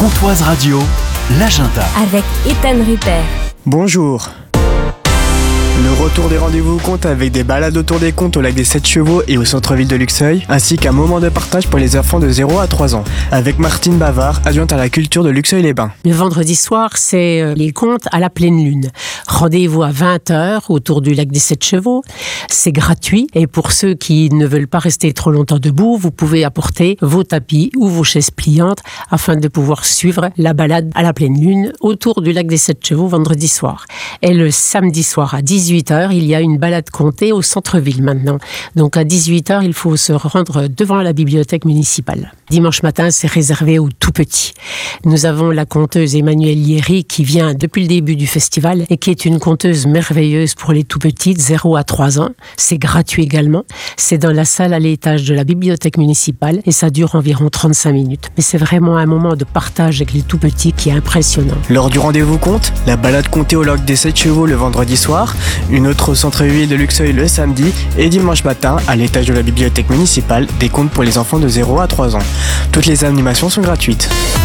Contoise Radio, l'agenda. Avec Ethan Rupert. Bonjour. Le retour des rendez-vous compte avec des balades autour des Contes au lac des 7 chevaux et au centre-ville de Luxeuil, ainsi qu'un moment de partage pour les enfants de 0 à 3 ans, avec Martine Bavard, adjointe à la culture de Luxeuil-les-Bains. Le vendredi soir, c'est les Contes à la pleine lune. Rendez-vous à 20h autour du lac des 7 chevaux. C'est gratuit et pour ceux qui ne veulent pas rester trop longtemps debout, vous pouvez apporter vos tapis ou vos chaises pliantes afin de pouvoir suivre la balade à la pleine lune autour du lac des 7 chevaux vendredi soir. Et le samedi soir à 18h, il y a une balade contée au centre-ville maintenant. Donc à 18h, il faut se rendre devant la bibliothèque municipale. Dimanche matin, c'est réservé aux tout petits. Nous avons la conteuse Emmanuelle Yéry qui vient depuis le début du festival et qui est une conteuse merveilleuse pour les tout petits, de 0 à 3 ans. C'est gratuit également. C'est dans la salle à l'étage de la bibliothèque municipale et ça dure environ 35 minutes. Mais c'est vraiment un moment de partage avec les tout petits qui est impressionnant. Lors du rendez-vous Conte, la balade contée au lac des 7 chevaux le vendredi soir, une autre au centre-ville de Luxeuil le samedi et dimanche matin à l'étage de la bibliothèque municipale, des contes pour les enfants de 0 à 3 ans. Toutes les animations sont gratuites.